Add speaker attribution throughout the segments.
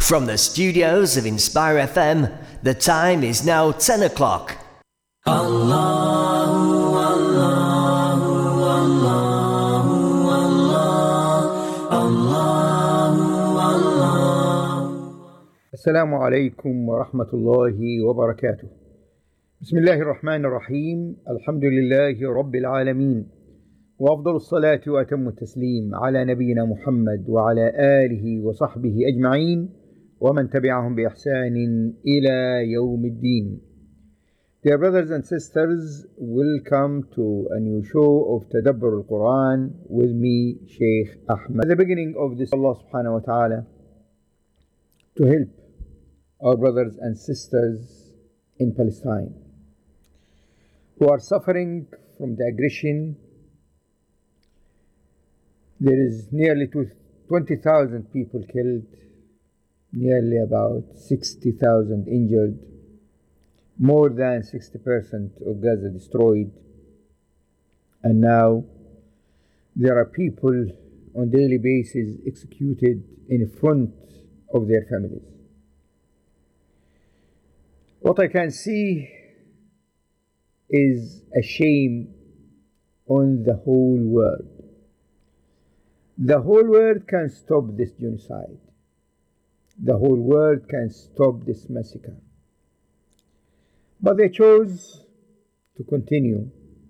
Speaker 1: From the studios of Inspire FM, the time is now 10 o'clock.
Speaker 2: Assalamu alaikum wa rahmatullahi wa barakatuh. Bismillahir Rahmanir Rahim. Alhamdulillahi Rabbil Alameen. وأفضل الصلاة وأتم التسليم على نبينا محمد وعلى آله وصحبه أجمعين ومن تبعهم بإحسان إلى يوم الدين. Dear brothers and sisters, welcome to a new show of Tadabbur al-Quran with me, Sheikh Ahmed. At the beginning of this, Allah subhanahu wa ta'ala to help our brothers and sisters in Palestine who are suffering from the aggression. There is nearly 20,000 people killed, nearly about 60,000 injured, more than 60% of Gaza destroyed, and now there are people on a daily basis executed in front of their families. What I can see is a shame on the whole world. The whole world can stop this genocide. The whole world can stop this massacre. But they chose to continue.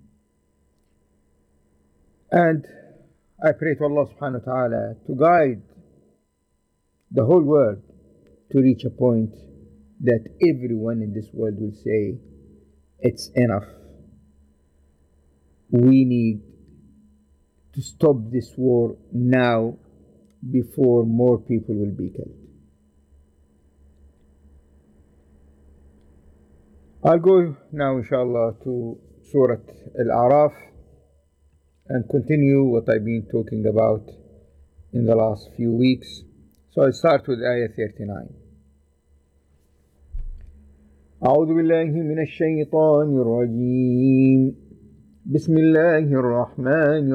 Speaker 2: And I pray to Allah subhanahu wa ta'ala to guide the whole world to reach a point that everyone in this world will say, it's enough. We need to stop this war now before more people will be killed. I'll go now inshallah to Surah Al-A'raf and continue what I've been talking about in the last few weeks. So I'll start with Ayah 39. أعوذ بالله من الشيطان الرجيم بسم الله الرحمن